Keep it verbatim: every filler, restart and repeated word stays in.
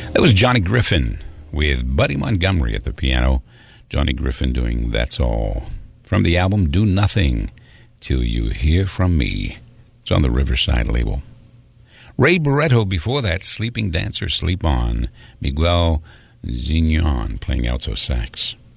That was Johnny Griffin with Buddy Montgomery at the piano. Johnny Griffin doing That's All. From the album Do Nothing Till You Hear From Me. It's on the Riverside label. Ray Barretto before that, Sleeping Dancer, Sleep On. Miguel Zignon playing alto sax.